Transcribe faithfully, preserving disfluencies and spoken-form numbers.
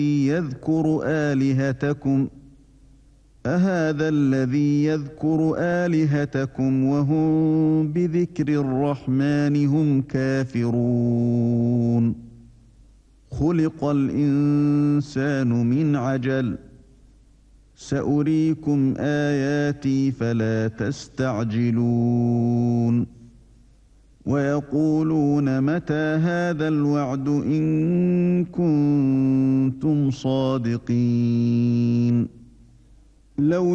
يذكر آلهتكم أهذا الذي يذكر آلهتكم وهم بذكر الرحمن هم كافرون خلق الإنسان من عجل سأريكم آياتي فلا تستعجلون ويقولون متى هذا الوعد إن كنتم صادقين لو